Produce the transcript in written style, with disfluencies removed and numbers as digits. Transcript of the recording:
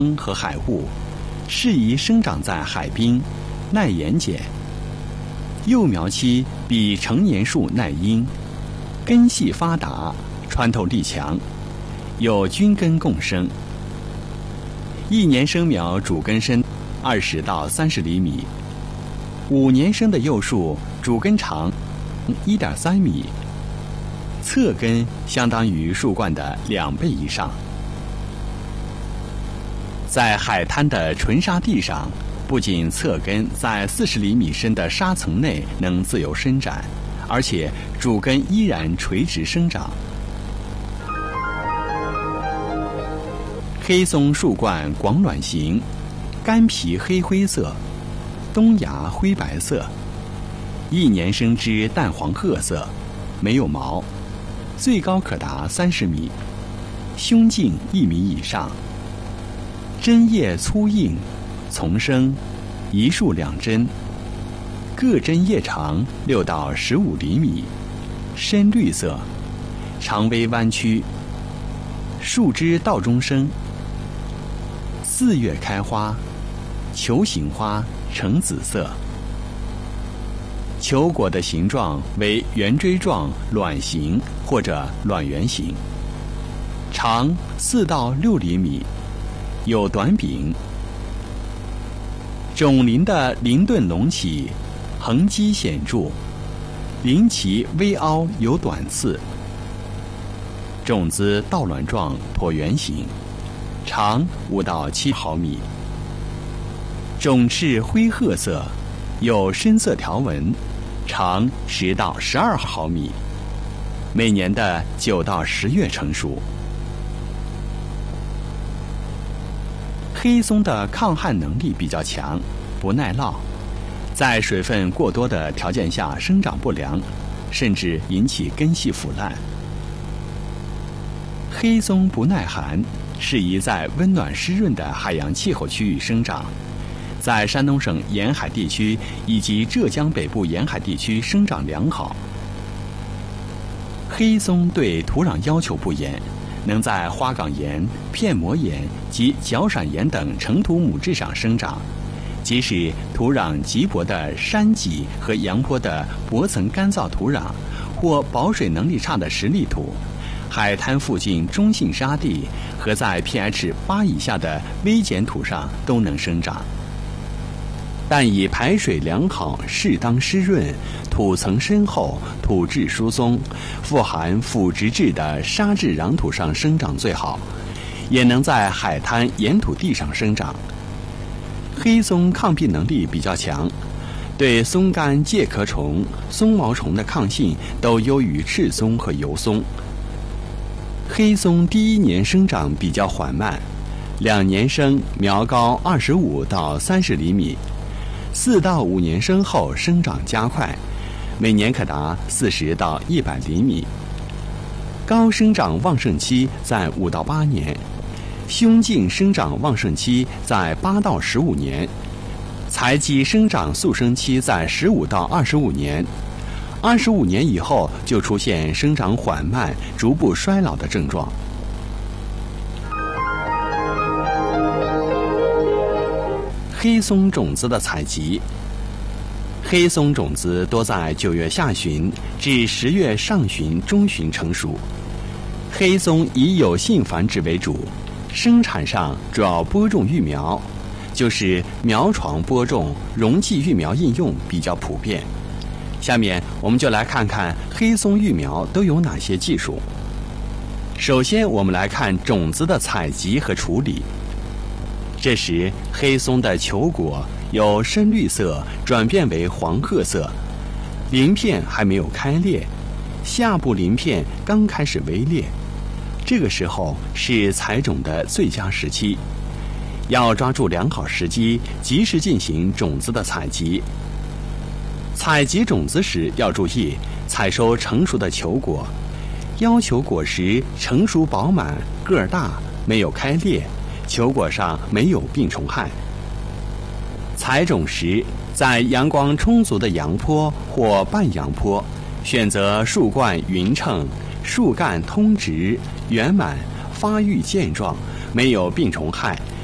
和海雾，适宜生长在海滨，耐盐碱。幼苗期比成年树耐阴，根系发达，穿透力强，有菌根共生。1年生苗主根深20到30厘米，5年生的幼树主根长1.3米，侧根相当于树冠的2倍以上。在海滩的纯沙地上，不仅侧根在40厘米深的沙层内能自由伸展，而且主根依然垂直生长。黑松树冠广卵形，干皮黑灰色，冬芽灰白色，1年生枝淡黄褐色，没有毛，最高可达30米，胸径1米以上。针叶粗硬，丛生，一树2针，各针叶长6到15厘米，深绿色，常微弯曲，树枝道中生。4月开花，球形花呈紫色，球果的形状为圆锥状卵形或者卵圆形，长4到6厘米，有短柄。种鳞的鳞钝隆起，横基显著，鳞鳍微凹有短刺。种子倒卵状椭圆形，长5到7毫米，种翅灰褐色，有深色条纹，长10到12毫米，每年的9到10月成熟。黑松的抗旱能力比较强，不耐涝，在水分过多的条件下生长不良，甚至引起根系腐烂。黑松不耐寒，适宜在温暖湿润的海洋气候区域生长，在山东省沿海地区以及浙江北部沿海地区生长良好。黑松对土壤要求不严，能在花岗岩、片膜岩及角闪岩等成土母质上生长，即使土壤极薄的山脊和阳坡的薄层干燥土壤，或保水能力差的实力土，海滩附近中性沙地和在 pH 8以下的微碱土上都能生长。但以排水良好、适当湿润、土层深厚、土质疏松、富含腐殖质的沙质壤土上生长最好，也能在海滩岩土地上生长。黑松抗病能力比较强，对松干介壳虫、松毛虫的抗性都优于赤松和油松。黑松第1年生长比较缓慢，2年生苗高25到30厘米，4到5年生后生长加快，每年可达40到100厘米。高生长旺盛期在5到8年，胸径生长旺盛期在8到15年，材基生长速生期在15到25年。25年以后就出现生长缓慢、逐步衰老的症状。黑松种子的采集，黑松种子多在9月下旬至10月上旬中旬成熟。黑松以有性繁殖为主，生产上主要播种育苗，就是苗床播种、容器育苗应用比较普遍。下面我们就来看看黑松育苗都有哪些技术。首先我们来看种子的采集和处理。这时黑松的球果由深绿色转变为黄褐色，鳞片还没有开裂，下部鳞片刚开始微裂，这个时候是采种的最佳时期，要抓住良好时机，及时进行种子的采集。采集种子时要注意采收成熟的球果，要求果实成熟饱满、个儿大、没有开裂，球果上没有病虫害。采种时，在阳光充足的阳坡或半阳坡，选择树冠匀称、树干通直、圆满、发育健壮、没有病虫害、